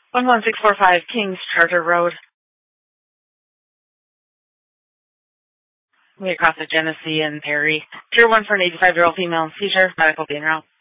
11645 Kings Charter Road. We across the Genesee and Perry. Tier 1 for an 85-year-old female in seizure. Medical being route.